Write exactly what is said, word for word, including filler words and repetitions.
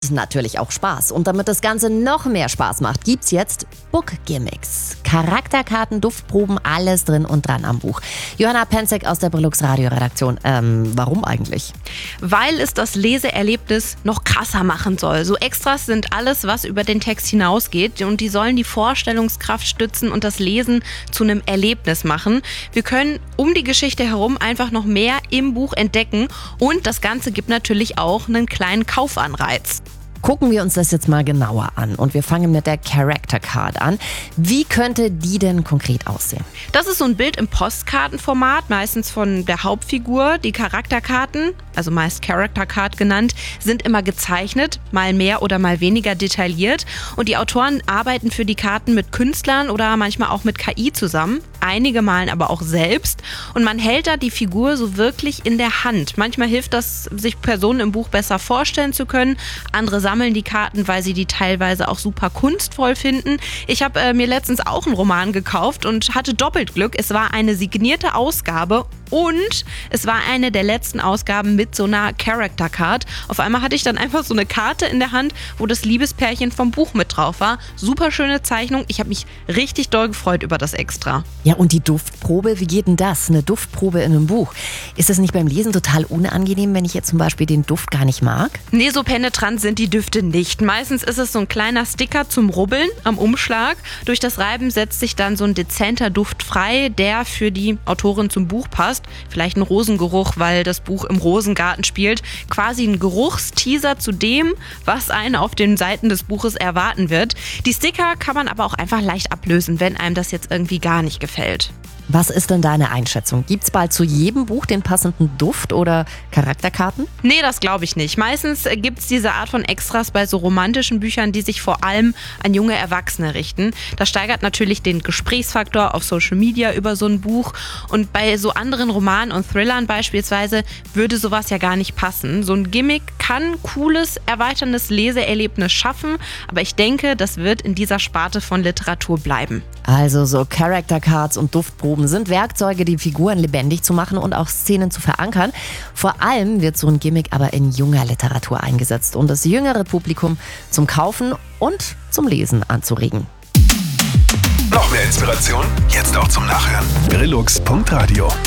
und natürlich auch Spaß. Und damit das Ganze noch mehr Spaß macht, gibt's jetzt Book Gimmicks. Charakterkarten, Duftproben, alles drin und dran am Buch. Johanna Penzek aus der Brillux Radioredaktion. Ähm, warum eigentlich? Weil es das Leseerlebnis noch krasser machen soll. So Extras sind alles, was über den Text hinausgeht, und die sollen die Vorstellungskraft stützen und das Lesen zu einem Erlebnis machen. Wir können um die Geschichte herum einfach noch mehr im Buch entdecken, und das Ganze gibt natürlich auch einen kleinen Kaufanreiz. Gucken wir uns das jetzt mal genauer an und wir fangen mit der Character Card an. Wie könnte die denn konkret aussehen? Das ist so ein Bild im Postkartenformat, meistens von der Hauptfigur. Die Charakterkarten, also meist Character Card genannt, sind immer gezeichnet, mal mehr oder mal weniger detailliert. Und die Autoren arbeiten für die Karten mit Künstlern oder manchmal auch mit K I zusammen. Einige malen aber auch selbst. Und man hält da die Figur so wirklich in der Hand. Manchmal hilft das, sich Personen im Buch besser vorstellen zu können. Andere sammeln die Karten, weil sie die teilweise auch super kunstvoll finden. Ich habe äh, mir letztens auch einen Roman gekauft und hatte doppelt Glück. Es war eine signierte Ausgabe und es war eine der letzten Ausgaben mit so einer Character Card. Auf einmal hatte ich dann einfach so eine Karte in der Hand, wo das Liebespärchen vom Buch mit drauf war. Super schöne Zeichnung. Ich habe mich richtig doll gefreut über das Extra. Ja, und die Duftprobe, wie geht denn das? Eine Duftprobe in einem Buch. Ist das nicht beim Lesen total unangenehm, wenn ich jetzt zum Beispiel den Duft gar nicht mag? Nee, so penetrant sind die Düfte nicht. Meistens ist es so ein kleiner Sticker zum Rubbeln am Umschlag. Durch das Reiben setzt sich dann so ein dezenter Duft frei, der für die Autorin zum Buch passt. Vielleicht ein Rosengeruch, weil das Buch im Rosengarten spielt. Quasi ein Geruchsteaser zu dem, was einen auf den Seiten des Buches erwarten wird. Die Sticker kann man aber auch einfach leicht ablösen, wenn einem das jetzt irgendwie gar nicht gefällt. Was ist denn deine Einschätzung? Gibt's bald zu jedem Buch den passenden Duft oder Charakterkarten? Nee, das glaube ich nicht. Meistens gibt's diese Art von Extras bei so romantischen Büchern, die sich vor allem an junge Erwachsene richten. Das steigert natürlich den Gesprächsfaktor auf Social Media über so ein Buch. Und bei so anderen Romanen und Thrillern beispielsweise würde sowas ja gar nicht passen. So ein Gimmick kann cooles, erweiterndes Leseerlebnis schaffen, aber ich denke, das wird in dieser Sparte von Literatur bleiben. Also so Character-Cards und Duftproben sind Werkzeuge, die Figuren lebendig zu machen und auch Szenen zu verankern. Vor allem wird so ein Gimmick aber in junger Literatur eingesetzt, um das jüngere Publikum zum Kaufen und zum Lesen anzuregen. Noch mehr Inspiration? Jetzt auch zum Nachhören. Brillux Punkt Radio